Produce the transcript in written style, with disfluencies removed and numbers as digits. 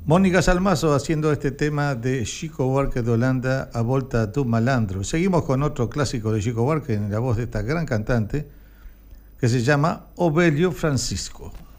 Mónica Salmazo haciendo este tema de Chico Buarque de Holanda, A Volta a tu Malandro. Seguimos con otro clásico de Chico Buarque en la voz de esta gran cantante que se llama Ovelio Francisco.